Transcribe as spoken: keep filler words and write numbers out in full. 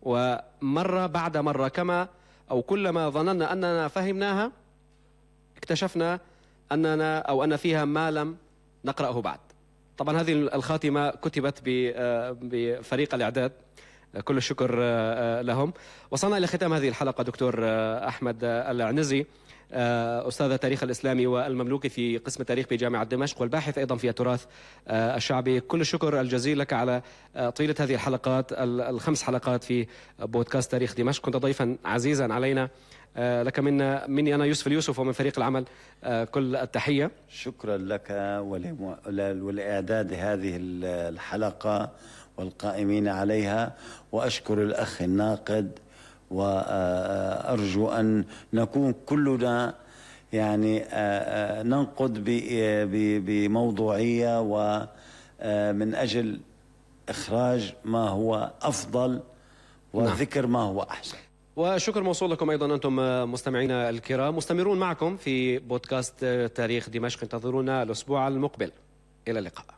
ومرة بعد مرة كما أو كلما ظننا أننا فهمناها اكتشفنا أننا أو أن فيها ما لم نقرأه بعد. طبعا هذه الخاتمة كتبت بفريق الإعداد، كل الشكر لهم. وصلنا إلى ختام هذه الحلقة. دكتور أحمد العنزي، أستاذ التاريخ الإسلامي والمملوكي في قسم التاريخ بجامعة دمشق والباحث أيضا في التراث الشعبي، كل الشكر الجزيل لك على طيلة هذه الحلقات الخمس حلقات في بودكاست تاريخ دمشق. كنت ضيفا عزيزا علينا، لك منا مني أنا يوسف اليوسف ومن فريق العمل كل التحية. شكرا لك ولإعداد هذه الحلقة والقائمين عليها، وأشكر الأخ الناقد، وأرجو أن نكون كلنا يعني ننقد بموضوعية ومن أجل إخراج ما هو أفضل وذكر ما هو أحسن. وشكر موصول لكم أيضا أنتم مستمعينا الكرام، مستمرون معكم في بودكاست تاريخ دمشق. انتظرونا الأسبوع المقبل. إلى اللقاء.